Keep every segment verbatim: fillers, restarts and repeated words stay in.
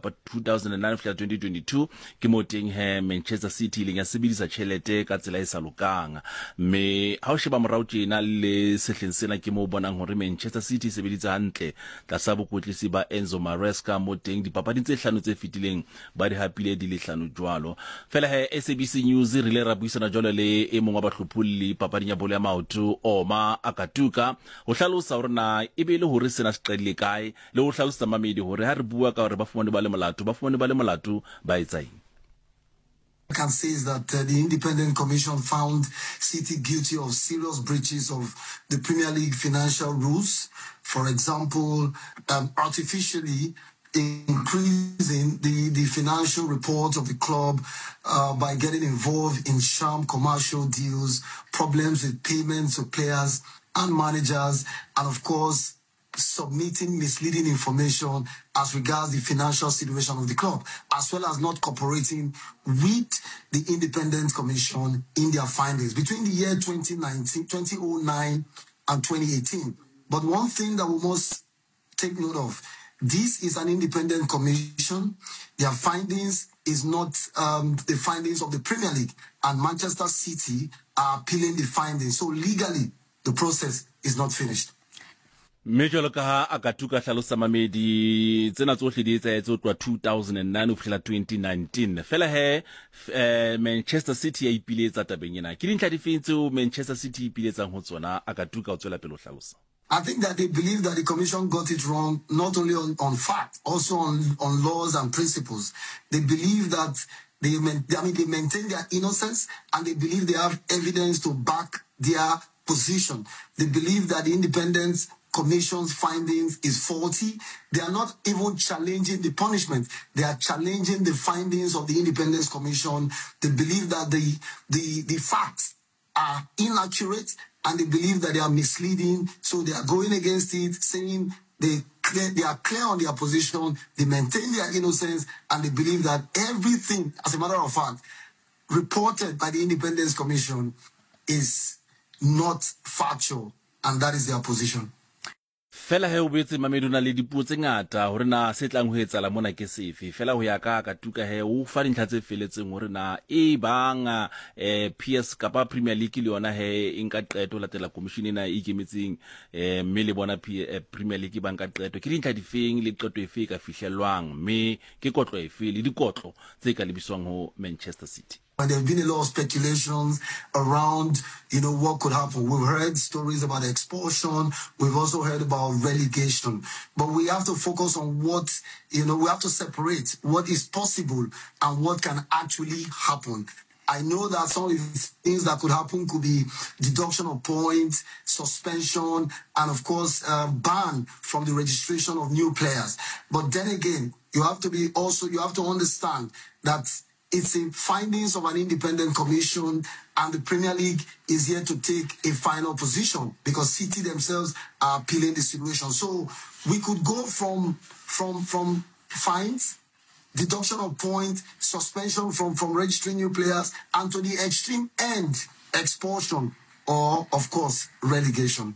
kapa two thousand nine fihla twenty twenty-two ke mo teng he Manchester City le ya sebedisa tšhelete ka tsela e sa lokang me ha o sheba morao tjena le sehleng sena ke mo bonang hore Manchester City e sebeditse hantle tlasa bokotlisi ba Enzo Maresca mo teng dipapading tse hlano tse fitileng ba di hapile di le hlano jwalo fela he S A B C News re le ra buisana jwalo le e mongwe wa bahlophulli papading ya bolo ya maoto Oma Akatuka o hlalosa hore na e be le hore sena se qedile kae le o hlalosa mamedi hore ha re bua ka hore ba fumane ba le molato ba fumane ba le molato ba etsaeng. I can say is that uh, the Independent Commission found City guilty of serious breaches of the Premier League financial rules. For example, um, artificially increasing the, the financial report of the club uh, by getting involved in sham commercial deals, problems with payments of players and managers, and of course, submitting misleading information as regards the financial situation of the club, as well as not cooperating with the Independent Commission in their findings between the year twenty nineteen, twenty oh nine and twenty eighteen. But one thing that we must take note of, this is an independent commission. Their findings is not um, the findings of the Premier League, and Manchester City are appealing the findings. So legally, the process is not finished. Major Lokaha Akatuka hlalosa mamedi tsena tsohle di etsa etso twa two thousand nine ho fihla twenty nineteen fela he uh, Manchester City ya ipiletsa tabeng ena ke dintlha dife tseo Manchester City ipiletsang ho tsona Akatuka o tswela pele ho hlalosa. I think that they believe that the commission got it wrong, not only on, on fact, also on, on laws and principles. They believe that they, I mean, they maintain their innocence, and they believe they have evidence to back their position. They believe that the Independent Commission's findings is faulty. They are not even challenging the punishment. They are challenging the findings of the Independence Commission. They believe that the, the, the facts are inaccurate, and they believe that they are misleading. So they are going against it, saying they clear, they are clear on their position, they maintain their innocence, and they believe that everything, as a matter of fact, reported by the Independence Commission is not factual, and that is their position. Fela he o betse mamedu na le dipuo tse ngata hore na se tlang ho etsala mona ke sefe fela ho ya ka Akatuka he o fa dintlha tse feletseng hore na e bang eh P S kapa Premier League le yona he inka qeto latela commission ena e ikemetseng eh mme le bona Premier League ba nka qeto ke dintlha di feng le qeto efe ka fihlelwang mme ke kotlo efe le dikotlo tse ka lebiswang ho Manchester City. And there have been a lot of speculations around, you know, what could happen. We've heard stories about expulsion. We've also heard about relegation. But we have to focus on what, you know, we have to separate what is possible and what can actually happen. I know that some of the things that could happen could be deduction of points, suspension, and of course, uh, ban from the registration of new players. But then again, you have to be also, you have to understand that it's the findings of an independent commission, and the Premier League is here to take a final position because City themselves are appealing the situation. So we could go from from from fines, deduction of points, suspension from, from registering new players, and to the extreme end, expulsion or, of course, relegation.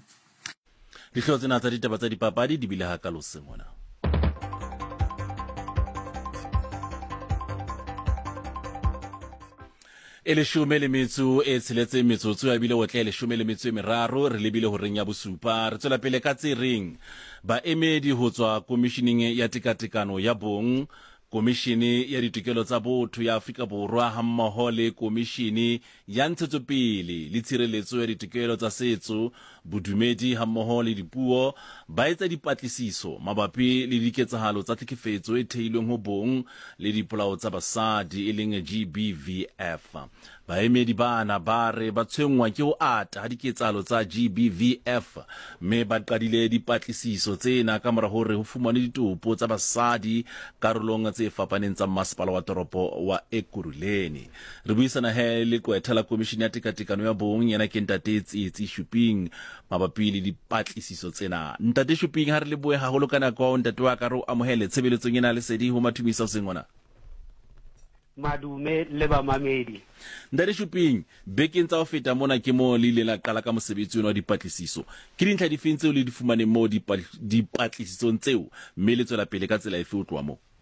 Ele shume le metso e tsheletse metsotso ya bile o tle le shume le metso e meraro re lebile ho reng ya bosupa re tswela pele ka tsereng ba emedi ho tswa commissioning ya tekatekano ya bong komishini ya ditokelo tsa botho ya Afrika Borwa hammoho le komishini ya ntshetsopele le tshireletso ya ditokelo tsa setso bodumedi hammoho le dipuo ba etsa dipatlisiso mabapi le diketsahalo tsa tlhekefetso e theilweng ho bong le dipolao tsa basadi e leng G B V F. Baemedi bana ba re ba tshwengwa ke ho ata ha diketsahalo tsa G B V F mme ba qadile dipatlisiso tsena ka mora hore ho fumane ditopo tsa basadi karolong tse fapaneng tsa masepala wa toropo wa Ekurhuleni. Re buisana he le kwetha la komishini ya tekatekano ya bong yana ke Ntate Tsietsi Shuping mabapi le dipatlisiso tsena. Ntate Shuping ha re le boe haholo kana kwa ntate wa ka ro amohele tshebeletsong ena le sedi ho mathumisa sengwana. Madume le ba mamedi. Ndare Shuping bekeng tsa ho feta mona ke mo le ile la qala ka mosebetsi wa dipatlisiso ke dintlha di fentse o le di fumane mo dipatlisisong tseo mme le tswela pele ka tsela efe o tloa mo.